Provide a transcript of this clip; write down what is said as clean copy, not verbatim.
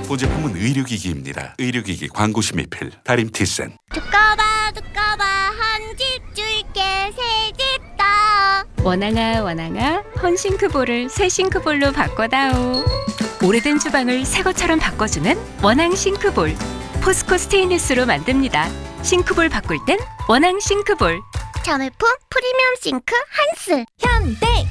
본 제품은 의료기기입니다. 의료기기 광고 심의필 다림티센. 두꺼봐 한 집 줄게 새 집 더. 원앙아 헌 싱크볼을 새 싱크볼로 바꿔다오. 오래된 주방을 새 것처럼 바꿔주는 원앙 싱크볼. 포스코 스테인리스로 만듭니다. 싱크볼 바꿀 땐 원앙 싱크볼. 자매품 프리미엄 싱크 한스 현대